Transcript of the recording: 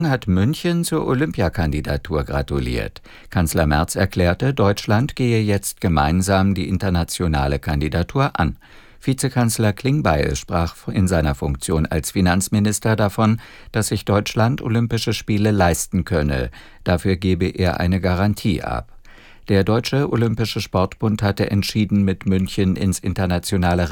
hat München zur Olympiakandidatur gratuliert. Kanzler Merz erklärte, Deutschland gehe jetzt gemeinsam die internationale Kandidatur an. Vizekanzler Klingbeil sprach in seiner Funktion als Finanzminister davon, dass sich Deutschland Olympische Spiele leisten könne. Dafür gebe er eine Garantie ab. Der Deutsche Olympische Sportbund hatte entschieden, mit München ins internationale